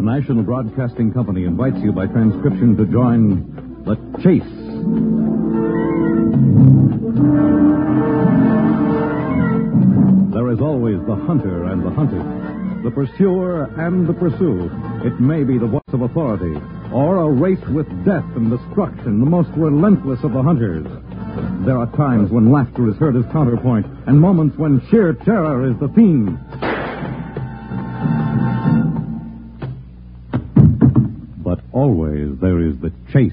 National Broadcasting Company invites you by transcription to join The Chase. There is always the hunter and the hunted, the pursuer and the pursued. It may be the voice of authority, or a race with death and destruction, the most relentless of the hunters. There are times when laughter is heard as counterpoint, and moments when sheer terror is the theme. But always there is the chase.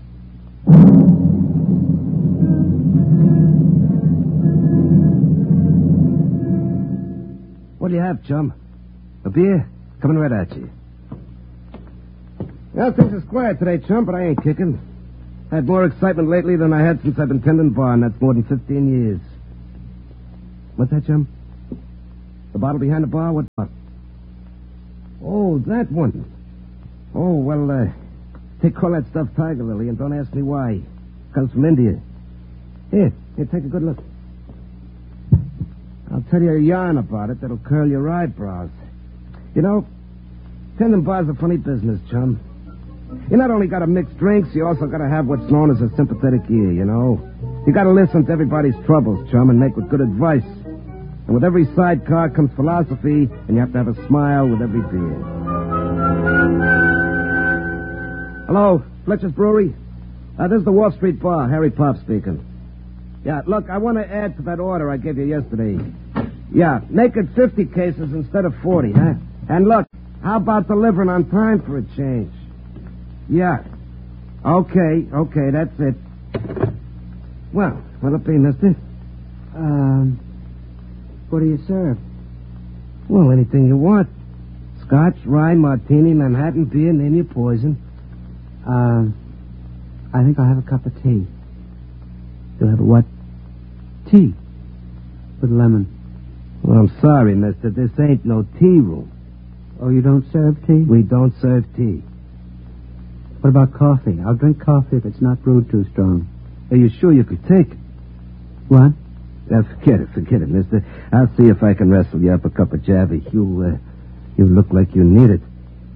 What do you have, chum? A beer? Coming right at you. Well, things is quiet today, chum, but I ain't kicking. Had more excitement lately than I had since I've been tending bar, and that's more than 15 years. What's that, chum? The bottle behind the bar? What bottle? Oh, that one. Oh, well, they call that stuff Tiger Lily, and don't ask me why. Comes from India. Here, take a good look. I'll tell you a yarn about it that'll curl your eyebrows. You know, tending bar's a funny business, chum. You not only got to mix drinks, you also got to have what's known as a sympathetic ear, you know. You got to listen to everybody's troubles, chum, and make with good advice. And with every sidecar comes philosophy, and you have to have a smile with every beer. Hello, Fletcher's Brewery? This is the Wall Street Bar, Harry Pop speaking. Yeah, look, I want to add to that order I gave you yesterday. Yeah, make it 50 cases instead of 40, huh? And look, how about delivering on time for a change? Yeah. Okay, that's it. Well, what'll it be, mister? What do you serve? Well, anything you want. Scotch, rye, martini, Manhattan beer, name your poison. I think I'll have a cup of tea. You'll have a what? Tea. With lemon. Well, I'm sorry, mister. This ain't no tea room. Oh, you don't serve tea? We don't serve tea. What about coffee? I'll drink coffee if it's not brewed too strong. Are you sure you could take it? What? Forget it, mister. I'll see if I can wrestle you up a cup of Javy. You look like you need it.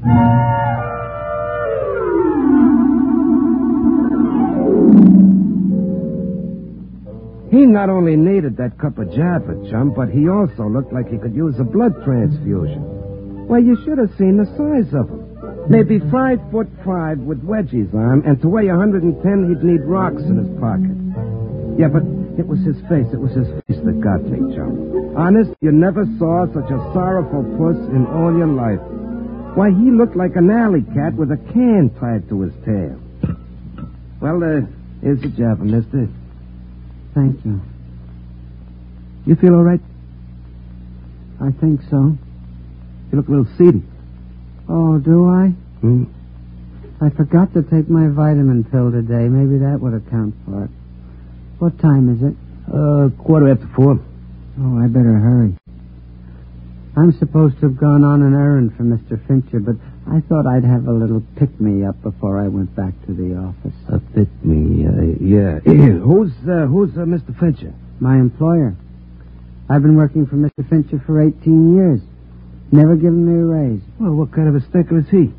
He not only needed that cup of Java, chum, but he also looked like he could use a blood transfusion. Why, you should have seen the size of him. Maybe 5'5" with wedgies on, and to weigh 110, he'd need rocks in his pocket. Yeah, but it was his face that got me, chum. Honest, you never saw such a sorrowful puss in all your life. Why, he looked like an alley cat with a can tied to his tail. Well, here's the Java, mister. Thank you. You feel all right? I think so. You look a little seedy. Oh, do I? Hmm? I forgot to take my vitamin pill today. Maybe that would account for it. What time is it? 4:15. Oh, I better hurry. I'm supposed to have gone on an errand for Mr. Fincher, but I thought I'd have a little pick-me-up before I went back to the office. A pick-me, yeah. Who's Mr. Fincher? My employer. I've been working for Mr. Fincher for 18 years. Never given me a raise. Well, what kind of a stinker is he?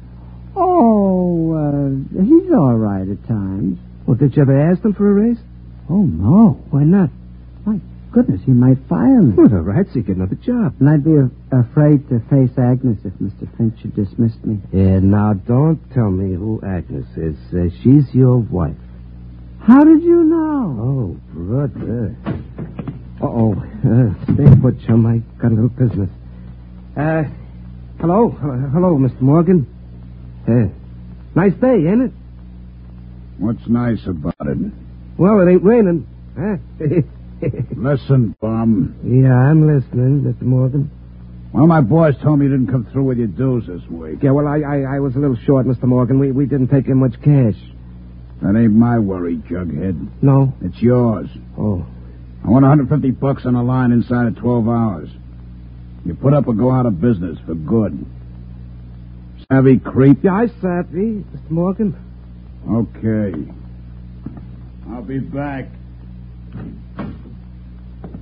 Oh, he's all right at times. Well, did you ever ask him for a raise? Oh, no. Why not? My goodness, he might fire me. Well, all right, so you get another job. And I'd be afraid to face Agnes if Mr. Fincher dismissed me. Yeah, now, don't tell me who Agnes is. She's your wife. How did you know? Oh, brother. Uh-oh. Stay put, chum. I got a little business. Hello, Mr. Morgan. Nice day, ain't it? What's nice about it? Well, it ain't raining, huh? Listen, Bum. Yeah, I'm listening, Mr. Morgan. Well, my boss told me you didn't come through with your dues this week. Yeah, well, I was a little short, Mr. Morgan. We didn't take in much cash. That ain't my worry, Jughead. No? It's yours. Oh. I want $150 on the line inside of 12 hours. You put up or go out of business for good. Savvy, creep? Yeah, I savvy, Mr. Morgan. Okay. I'll be back.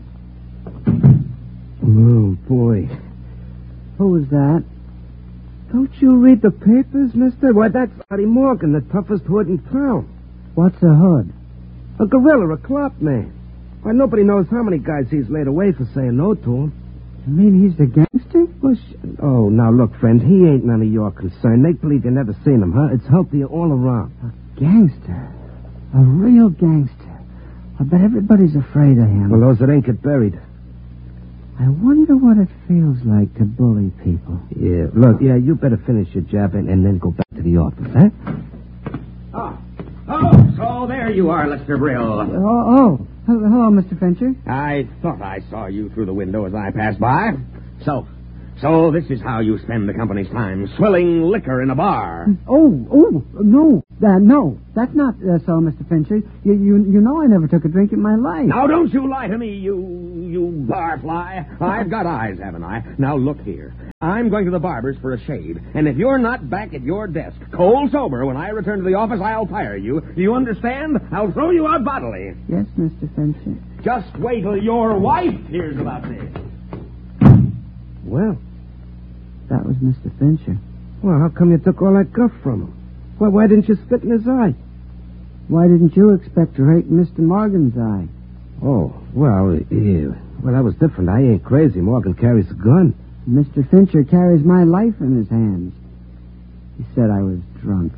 Oh, boy. Who was that? Don't you read the papers, mister? Why, that's Artie Morgan, the toughest hood in town. What's a hood? A gorilla, a club man. Why, nobody knows how many guys he's laid away for saying no to him. You mean he's the gangster? Well, oh, now look, friend, he ain't none of your concern. Make believe you never seen him, huh? It's healthier all around. A gangster. A real gangster. I bet everybody's afraid of him. Well, those that ain't get buried. I wonder what it feels like to bully people. Yeah, look, you better finish your job and then go back to the office, huh? Oh, so there you are, Lester Brill. Hello, Mr. Fincher. I thought I saw you through the window as I passed by. So this is how you spend the company's time, swilling liquor in a bar. No, that's not so, Mr. Fincher. You know I never took a drink in my life. Now, don't you lie to me, you barfly. I've got eyes, haven't I? Now, look here. I'm going to the barber's for a shave, and if you're not back at your desk, cold sober, when I return to the office, I'll fire you. Do you understand? I'll throw you out bodily. Yes, Mr. Fincher. Just wait till your wife hears about this. Well, that was Mr. Fincher. Well, how come you took all that guff from him? Well, why didn't you spit in his eye? Why didn't you expect to rate Mr. Morgan's eye? Oh, well, well, that was different. I ain't crazy. Morgan carries a gun. Mr. Fincher carries my life in his hands. He said I was drunk.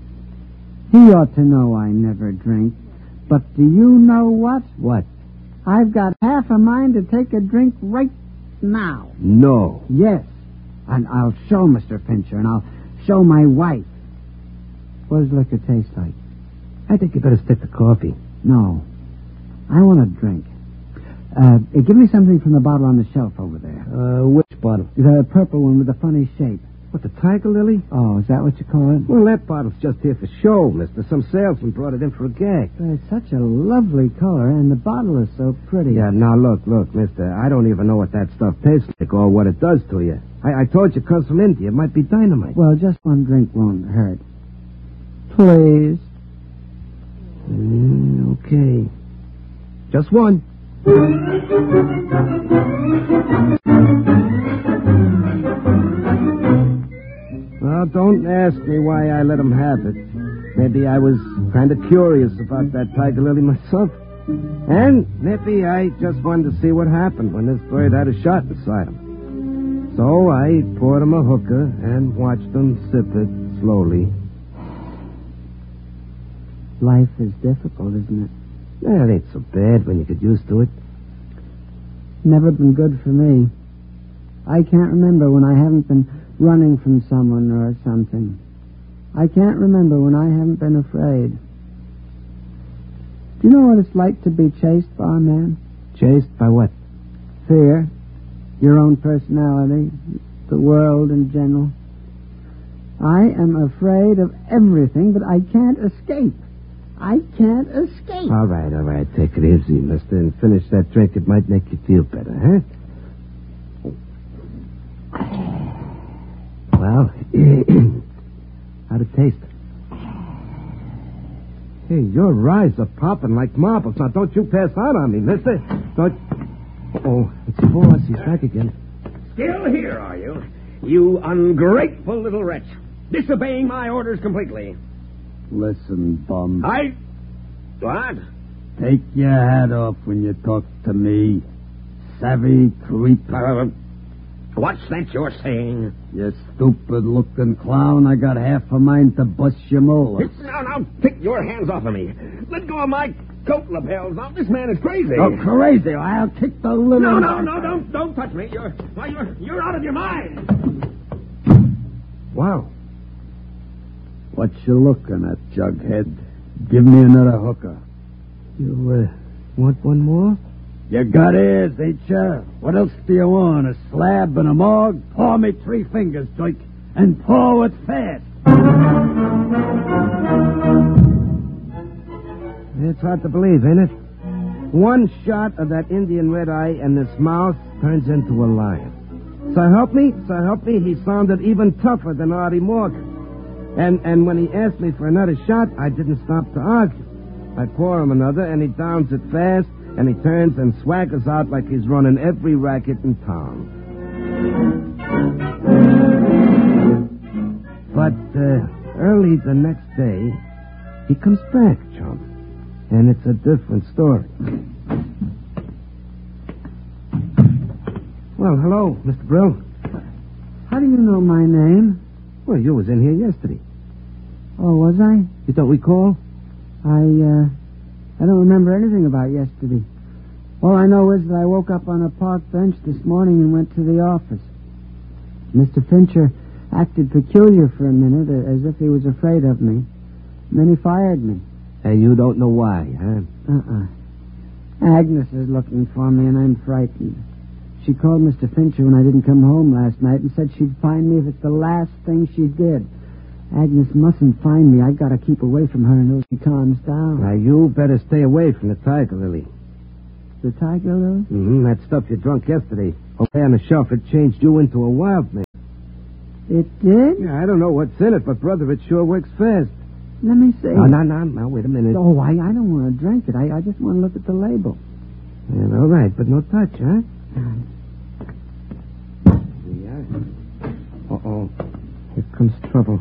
He ought to know I never drink. But do you know what? What? I've got half a mind to take a drink right now. No. Yes. And I'll show Mr. Fincher, and I'll show my wife. What does liquor taste like? I think you better stick to coffee. No. I want a drink. Give me something from the bottle on the shelf over there. Which bottle? The purple one with the funny shape. What, the Tiger Lily? Oh, is that what you call it? Well, that bottle's just here for show, mister. Some salesman brought it in for a gag. It's such a lovely color, and the bottle is so pretty. Yeah, now look, mister. I don't even know what that stuff tastes like or what it does to you. I told you it comes from India. It might be dynamite. Well, just one drink won't hurt. Please. Okay. Just one. Well, don't ask me why I let him have it. Maybe I was kind of curious about that Tiger Lily myself. And maybe I just wanted to see what happened when this bird had a shot inside him. So I poured him a hooker and watched him sip it slowly. Life is difficult, isn't it? Yeah, it ain't so bad when you get used to it. Never been good for me. I can't remember when I haven't been running from someone or something. I can't remember when I haven't been afraid. Do you know what it's like to be chased by a man? Chased by what? Fear. Your own personality. The world in general. I am afraid of everything, but I can't escape. I can't escape. All right. Take it easy, mister, and finish that drink. It might make you feel better, huh? Well, how'd it taste? Hey, your eyes are popping like marbles. Now, don't you pass out on me, mister. Don't... Uh-oh, it's the boss. He's back again. Still here, are you? You ungrateful little wretch. Disobeying my orders completely. Listen, bum. What? Take your hat off when you talk to me. Savvy creep. What's that you're saying? You stupid-looking clown. I got half a mind to bust your molar. Now, take your hands off of me. Let go of my coat lapels. Now, this man is crazy. Oh, crazy. I'll kick the little... No, don't touch me. You're out of your mind. Wow. What you looking at, Jughead? Give me another hooker. You, want one more? You got ears, ain't you? What else do you want? A slab and a morgue? Paw me 3 fingers, Doik, and paw it fast. It's hard to believe, ain't it? One shot of that Indian red eye and this mouth turns into a lion. So help me, he sounded even tougher than Artie Morgan. And when he asked me for another shot, I didn't stop to argue. I pour him another, and he downs it fast, and he turns and swaggers out like he's running every racket in town. early the next day, he comes back, chum. And it's a different story. Well, hello, Mr. Brill. How do you know my name? Well, you was in here yesterday. Oh, was I? You don't recall? I don't remember anything about yesterday. All I know is that I woke up on a park bench this morning and went to the office. Mr. Fincher acted peculiar for a minute, as if he was afraid of me. And then he fired me. And you don't know why, huh? Agnes is looking for me, and I'm frightened. She called Mr. Fincher when I didn't come home last night and said she'd find me if it's the last thing she did. Agnes mustn't find me. I've got to keep away from her until she calms down. Now, you better stay away from the Tiger Lily. The Tiger Lily? That stuff you drunk yesterday. Away on the shelf, it changed you into a wild man. It did? Yeah, I don't know what's in it, but, brother, it sure works fast. Let me see. No, wait a minute. Oh, I don't want to drink it. I just want to look at the label. Yeah, all right, but no touch, huh? Yeah. Uh-oh. Here comes trouble.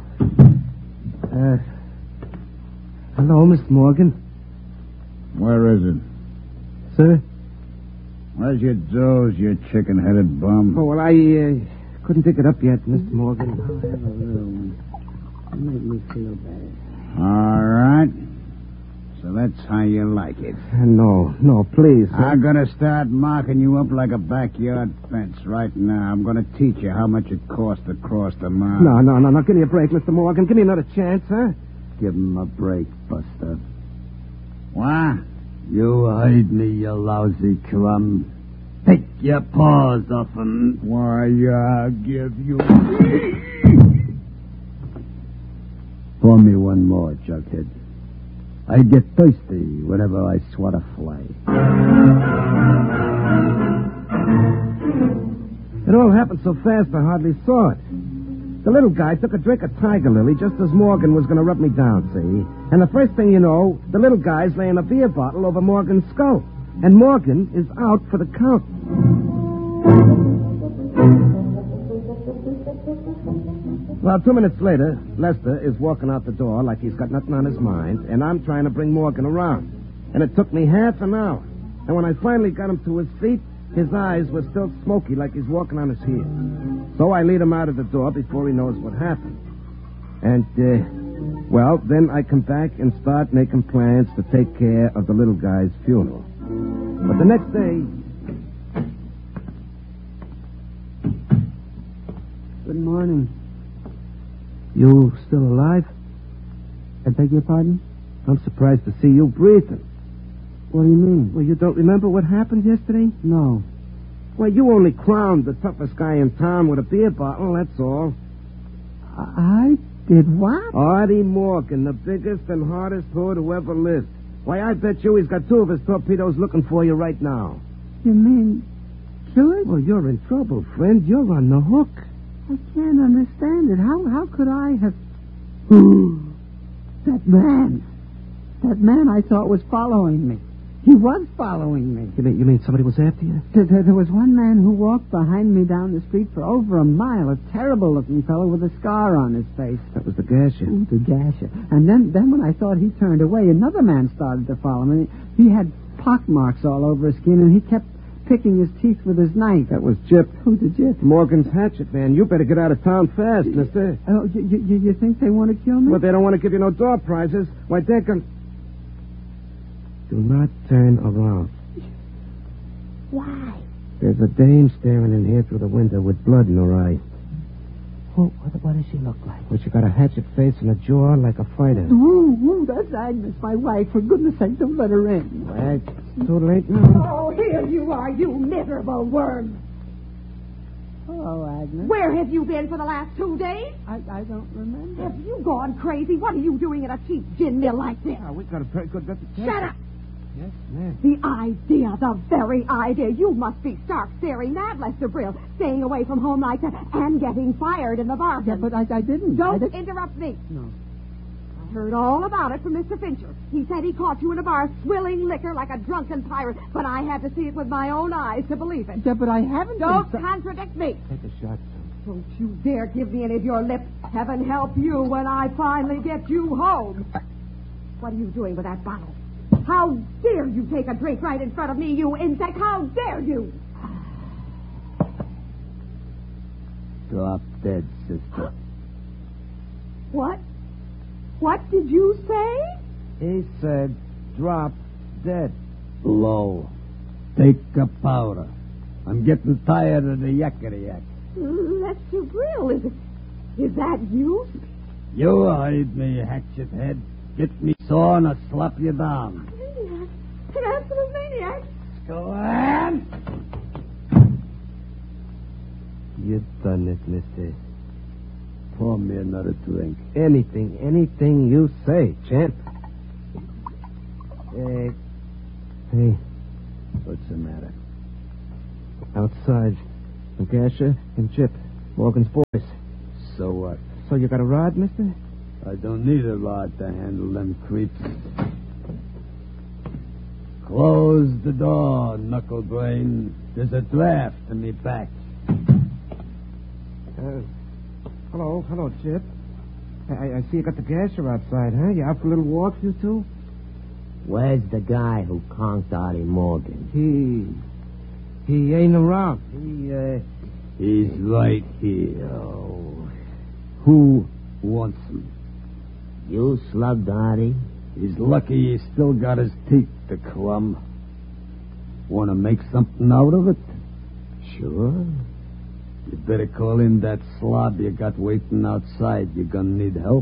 Hello, Miss Morgan. Where is it? Sir? Where's your doze, you chicken-headed bum? Oh, well, I couldn't pick it up yet, Mr. Morgan. I'll have a little one. It'll make me feel better. All right. So that's how you like it. No, please, sir. I'm going to start marking you up like a backyard fence right now. I'm going to teach you how much it costs to cross the mountain. No. Give me a break, Mr. Morgan. Give me another chance, huh? Give him a break, Buster. What? You heard me, you lousy crumb. Take your paws off him. Why, I'll give you... Pour me one more, Jughead. I get thirsty whenever I swat a fly. It all happened so fast I hardly saw it. The little guy took a drink of Tiger Lily just as Morgan was going to rub me down, see? And the first thing you know, the little guy's laying a beer bottle over Morgan's skull. And Morgan is out for the count. Well, 2 minutes later, Lester is walking out the door like he's got nothing on his mind, and I'm trying to bring Morgan around. And it took me half an hour. And when I finally got him to his feet, his eyes were still smoky like he's walking on his heels. So I lead him out of the door before he knows what happened. And, then I come back and start making plans to take care of the little guy's funeral. But the next day... Good morning. You still alive? I beg your pardon? I'm surprised to see you breathing. What do you mean? Well, you don't remember what happened yesterday? No. Well, you only crowned the toughest guy in town with a beer bottle, that's all. I did what? Artie Morgan, the biggest and hardest hood who ever lived. Why, I bet you he's got 2 of his torpedoes looking for you right now. You mean killers? Well, you're in trouble, friend. You're on the hook. I can't understand it. How could I have... That man I thought was following me. He was following me. You mean somebody was after you? There was one man who walked behind me down the street for over a mile, a terrible-looking fellow with a scar on his face. That was the Gasher. Ooh, the Gasher. And then when I thought he turned away, another man started to follow me. He had pock marks all over his skin, and he kept picking his teeth with his knife. That was Jip. Who's the Jip? Morgan's hatchet man. You better get out of town fast, mister. Oh, you think they want to kill me? Well, they don't want to give you no door prizes. Why, they're going... Do not turn around. Why? There's a dame staring in here through the window with blood in her eye. What does she look like? Well, she got a hatchet face and a jaw like a fighter. Ooh, that's Agnes, my wife. For goodness sake, don't let her in. Well, it's too late now. Oh, here you are, you miserable worm. Hello, Agnes. Where have you been for the last 2 days? I don't remember. Have you gone crazy? What are you doing at a cheap gin mill like this? We got a very good reputation. Shut up. Yes, ma'am. The idea, the very idea. You must be stark, staring mad, Lester Brill, staying away from home like that and getting fired in the bargain. Yeah, but I didn't. Don't interrupt me. No. I heard all about it from Mr. Fincher. He said he caught you in a bar swilling liquor like a drunken pirate, but I had to see it with my own eyes to believe it. Yeah, but I haven't Don't been... contradict me. Take a shot, son. Don't you dare give me any of your lip. Heaven help you when I finally get you home. What are you doing with that bottle? How dare you take a drink right in front of me, you insect? How dare you? Drop dead, sister. What? What did you say? He said, drop dead. Low. Take a powder. I'm getting tired of the yakety-yak. Lester Brill, is that you? You hide me, hatchet head. Get me saw and I'll slap you down. Maniac. An absolute maniac. Go on. You done it, mister. Pour me another drink. Anything you say, champ. Hey. What's the matter? Outside. Gasher and Chip. Morgan's boys. So what? So you got a rod, mister? I don't need a rod to handle them creeps. Close the door, knucklebrain. There's a draft in me back. Hello, Chip. I see you got the gasher outside, huh? You out for a little walk, you two? Where's the guy who conked Artie Morgan? He ain't around. He's right here. Oh. Who wants him? You slugged Artie? He's lucky he's still got his teeth, the crumb. Want to make something out of it? Sure. You better call in that slob you got waiting outside. You're gonna need help.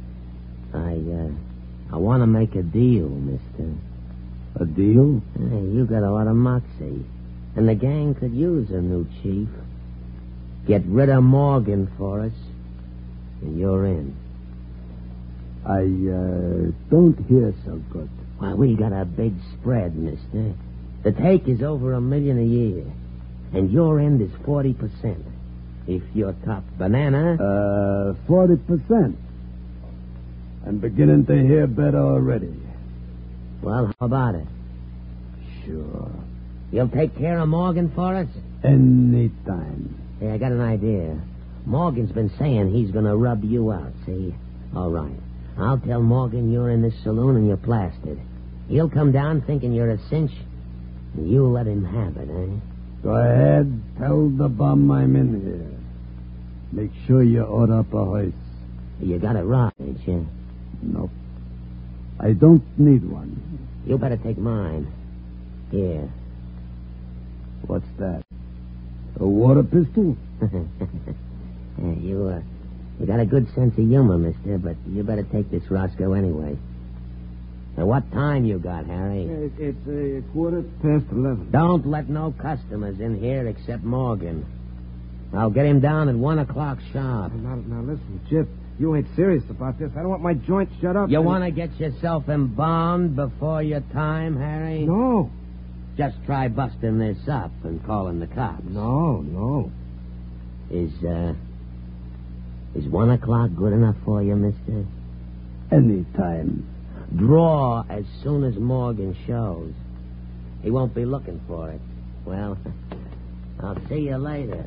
I want to make a deal, mister. A deal? Hey, you got a lot of moxie. And the gang could use a new chief. Get rid of Morgan for us, and you're in. I don't hear so good. Well, we got a big spread, mister. The take is over $1 million a year. And your end is 40%. If you're top banana... 40%. I'm beginning to hear better already. Well, how about it? Sure. You'll take care of Morgan for us? Anytime. Hey, I got an idea. Morgan's been saying he's going to rub you out, see? All right. I'll tell Morgan you're in this saloon and you're plastered. He'll come down thinking you're a cinch, and you let him have it, eh? Go ahead. Tell the bum I'm in here. Make sure you order up a hoist. You got it right, ain't you? Nope. I don't need one. You better take mine. Here. What's that? A water pistol? You got a good sense of humor, mister, but you better take this Roscoe anyway. Now, what time you got, Harry? It's 11:15. Don't let no customers in here except Morgan. I'll get him down at 1 o'clock sharp. Now listen, Chip. You ain't serious about this. I don't want my joint shut up. You want to get yourself embalmed before your time, Harry? No. Just try busting this up and calling the cops. No. Is 1 o'clock good enough for you, mister? Anytime. Draw as soon as Morgan shows. He won't be looking for it. Well, I'll see you later.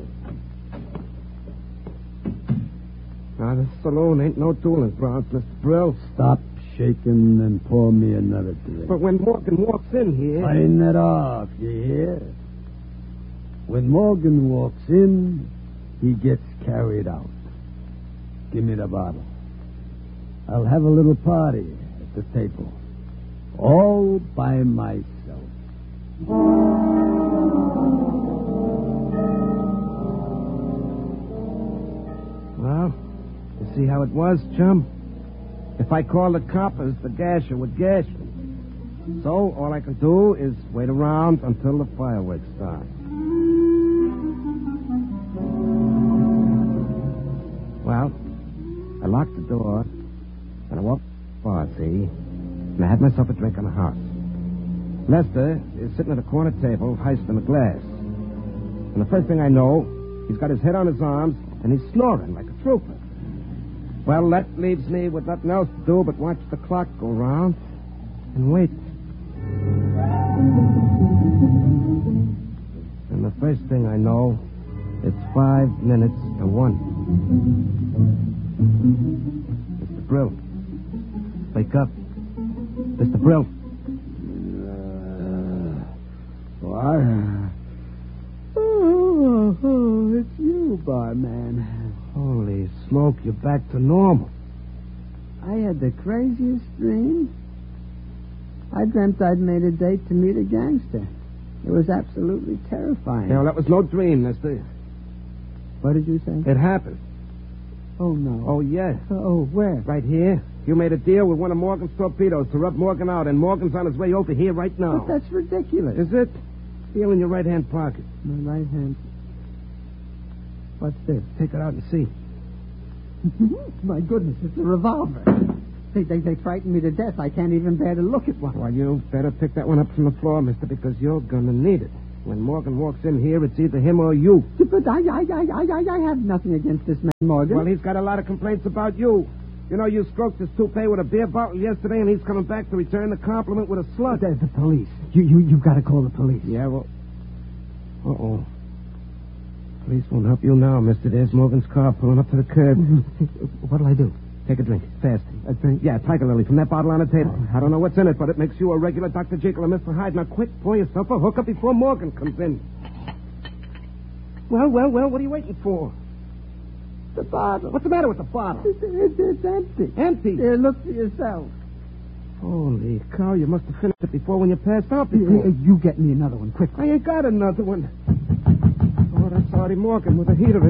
Now, this saloon ain't no tooling grounds, Mr. Brill. Stop shaking and pour me another drink. But when Morgan walks in here... Sign it off, you hear? When Morgan walks in, he gets carried out. Give me the bottle. I'll have a little party at the table. All by myself. Well, you see how it was, chum? If I call the coppers, the gasher would gash me. So all I can do is wait around until the fireworks start. Well, I locked the door, and I walked far, see? And I had myself a drink in the house. Lester is sitting at a corner table, hoisting a glass. And the first thing I know, he's got his head on his arms, and he's snoring like a trooper. Well, that leaves me with nothing else to do but watch the clock go round and wait. And the first thing I know, It's 5 minutes to 1. Mr. Brill. Wake up. Mr. Brill. What? Oh, it's you, barman. Holy smoke, you're back to normal. I had the craziest dream. I dreamt I'd made a date to meet a gangster. It was absolutely terrifying. No, that was no dream, mister. What did you say? It happened. Oh, no. Oh, yes. Oh, where? Right here. You made a deal with one of Morgan's torpedoes to rub Morgan out, and Morgan's on his way over here right now. But that's ridiculous. Is it? Feel in your right-hand pocket. My right hand. What's this? Take it out and see. My goodness, it's a revolver. They frightened me to death. I can't even bear to look at one. Well, you better pick that one up from the floor, mister, because you're going to need it. When Morgan walks in here, it's either him or you. But I have nothing against this man, Morgan. Well, he's got a lot of complaints about you. You know, you stroked his toupee with a beer bottle yesterday, and he's coming back to return the compliment with a slug. The police. You've got to call the police. Yeah, well... Uh-oh. Police won't help you now, mister. There's Morgan's car pulling up to the curb. What'll I do? Take a drink. Fast. A drink? Yeah, Tiger Lily from that bottle on the table. I don't know what's in it, but it makes you a regular Dr. Jekyll and Mr. Hyde. Now, quick, pour yourself a hookup before Morgan comes in. Well, what are you waiting for? The bottle. What's the matter with the bottle? It's empty. Empty? Here, look for yourself. Holy cow, you must have finished it before when you passed out before. You get me another one, quick. I ain't got another one. Oh, that's Artie Morgan with a heater in